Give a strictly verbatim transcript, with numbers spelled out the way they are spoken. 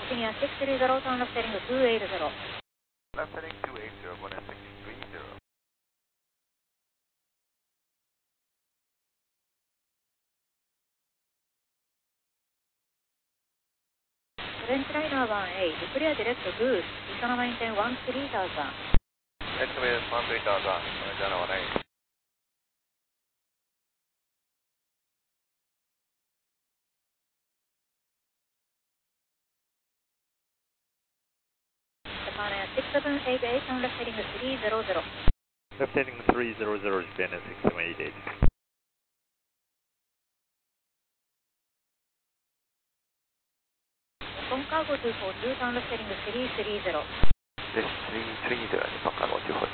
Taxi near six three zero, turn left heading two eighty. Left heading two eighty, one six three zero. French liner one eight, clear direct goose, Econo maintain one three thousand. Estimated one three thousand, China one eight. Japan Air six seven eight eight, turn left heading three hundred. Left heading three hundred, Japan Air six seven eight eight. Nippon Cargo two four two, turn left heading three thirty. This three three zero, Nippon Cargo two four two.